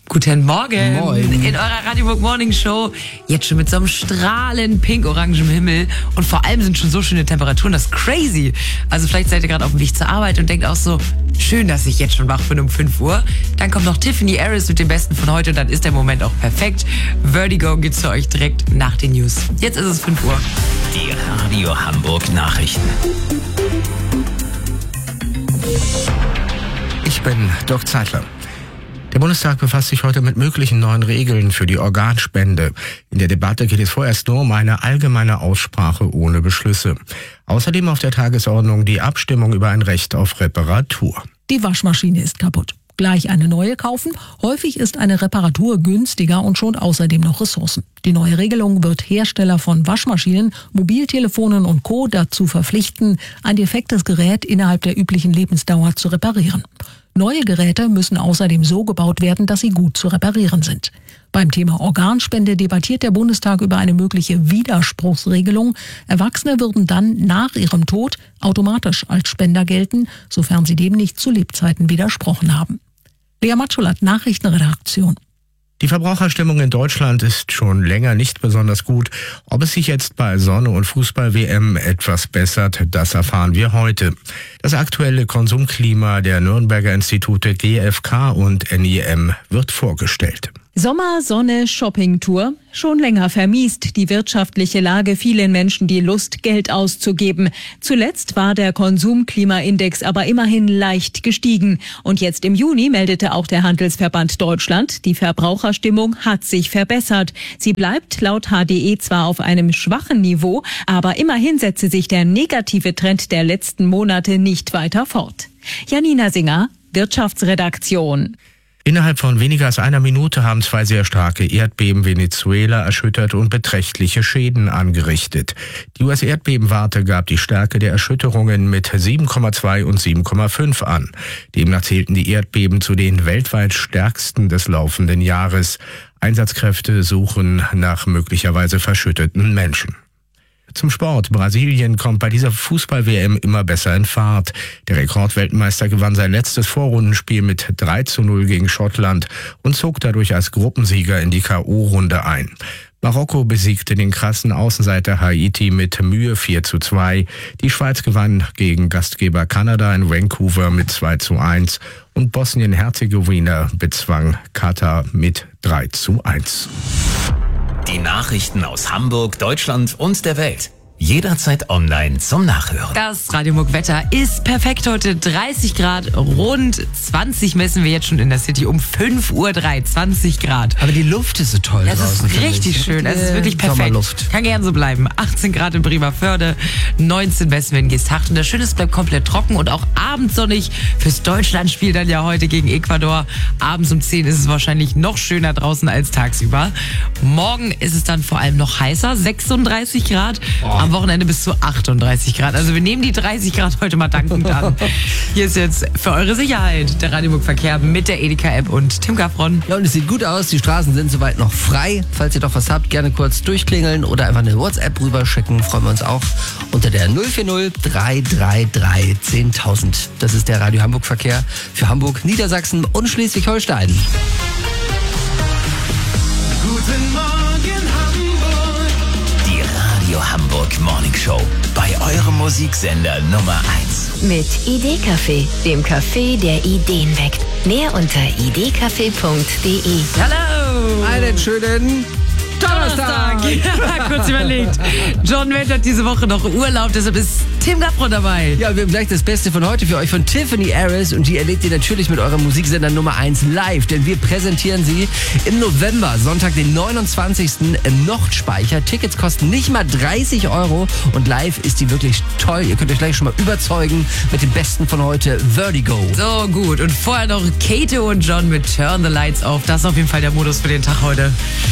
Guten Morgen. Moin. In eurer Radio Hamburg Morning Show. Jetzt schon mit so einem strahlend pink-orangem Himmel. Und vor allem sind schon so schöne Temperaturen. Das ist crazy. Also vielleicht seid ihr gerade auf dem Weg zur Arbeit und denkt auch so, schön, dass ich jetzt schon wach bin um 5 Uhr. Dann kommt noch Tiffany Harris mit dem Besten von heute und dann ist der Moment auch perfekt. Vertigo gibt's für euch direkt nach den News. Jetzt ist es 5 Uhr. Die Radio Hamburg Nachrichten. Ich bin Dirk Zeitler. Der Bundestag befasst sich heute mit möglichen neuen Regeln für die Organspende. In der Debatte geht es vorerst nur um eine allgemeine Aussprache ohne Beschlüsse. Außerdem auf der Tagesordnung die Abstimmung über ein Recht auf Reparatur. Die Waschmaschine ist kaputt. Gleich eine neue kaufen? Häufig ist eine Reparatur günstiger und schont außerdem noch Ressourcen. Die neue Regelung wird Hersteller von Waschmaschinen, Mobiltelefonen und Co. dazu verpflichten, ein defektes Gerät innerhalb der üblichen Lebensdauer zu reparieren. Neue Geräte müssen außerdem so gebaut werden, dass sie gut zu reparieren sind. Beim Thema Organspende debattiert der Bundestag über eine mögliche Widerspruchsregelung. Erwachsene würden dann nach ihrem Tod automatisch als Spender gelten, sofern sie dem nicht zu Lebzeiten widersprochen haben. Lea Matschulat, Nachrichtenredaktion. Die Verbraucherstimmung in Deutschland ist schon länger nicht besonders gut. Ob es sich jetzt bei Sonne- und Fußball-WM etwas bessert, das erfahren wir heute. Das aktuelle Konsumklima der Nürnberger Institute GfK und NIM wird vorgestellt. Sommer, Sonne, Shoppingtour. Schon länger vermiest die wirtschaftliche Lage vielen Menschen die Lust, Geld auszugeben. Zuletzt war der Konsumklimaindex aber immerhin leicht gestiegen. Und jetzt im Juni meldete auch der Handelsverband Deutschland, die Verbraucherstimmung hat sich verbessert. Sie bleibt laut HDE zwar auf einem schwachen Niveau, aber immerhin setze sich der negative Trend der letzten Monate nicht weiter fort. Janina Singer, Wirtschaftsredaktion. Innerhalb von weniger als einer Minute haben 2 sehr starke Erdbeben Venezuela erschüttert und beträchtliche Schäden angerichtet. Die US-Erdbebenwarte gab die Stärke der Erschütterungen mit 7,2 und 7,5 an. Demnach zählten die Erdbeben zu den weltweit stärksten des laufenden Jahres. Einsatzkräfte suchen nach möglicherweise verschütteten Menschen. Zum Sport. Brasilien kommt bei dieser Fußball-WM immer besser in Fahrt. Der Rekordweltmeister gewann sein letztes Vorrundenspiel mit 3:0 gegen Schottland und zog dadurch als Gruppensieger in die K.O.-Runde ein. Marokko besiegte den krassen Außenseiter Haiti mit Mühe 4:2. Die Schweiz gewann gegen Gastgeber Kanada in Vancouver mit 2:1 und Bosnien-Herzegowina bezwang Katar mit 3:1. Die Nachrichten aus Hamburg, Deutschland und der Welt. Jederzeit online zum Nachhören. Das Radio Hamburg Wetter ist perfekt heute. 30 Grad, rund 20 messen wir jetzt schon in der City um 5:03 Uhr, 20 Grad. Aber die Luft ist so toll Das draußen. ist richtig schön, es ist wirklich perfekt. Sommerluft. Kann gern so bleiben. 18 Grad in Bremervörde, 19 messen wir in Geesthacht. Und das Schöne ist, es bleibt komplett trocken und auch abends sonnig. Fürs Deutschlandspiel dann ja heute gegen Ecuador. Abends um 10 ist es wahrscheinlich noch schöner draußen als tagsüber. Morgen ist es dann vor allem noch heißer, 36 Grad. Am Wochenende bis zu 38 Grad. Also wir nehmen die 30 Grad heute mal dankend an. Hier ist jetzt für eure Sicherheit der Radio Hamburg Verkehr mit der Edeka-App und Tim Gaffron. Ja, und es sieht gut aus. Die Straßen sind soweit noch frei. Falls ihr doch was habt, gerne kurz durchklingeln oder einfach eine WhatsApp rüberschicken. Freuen wir uns auch unter der 040 333 10.000. Das ist der Radio Hamburg Verkehr für Hamburg, Niedersachsen und Schleswig-Holstein. Guten Morgen Hamburg. Die Radio Hamburg Morning Show. Bei eurem Musiksender Nummer 1. Mit Idee-Café, dem Café, der Ideen weckt. Mehr unter idcafé.de. Hallo! Einen schönen Donnerstag! Ja, kurz überlegt. John Wendt hat diese Woche noch Urlaub, deshalb ist Tim Gaffron dabei. Ja, wir haben gleich das Beste von heute für euch von Tiffany Harris und die erlebt ihr natürlich mit eurem Musiksender Nummer 1 live, denn wir präsentieren sie im November, Sonntag, den 29. im Nordspeicher. Tickets kosten nicht mal 30 € und live ist die wirklich toll. Ihr könnt euch gleich schon mal überzeugen mit dem Besten von heute, Vertigo. So gut, und vorher noch Kato und John mit Turn the Lights Off. Das ist auf jeden Fall der Modus für den Tag heute.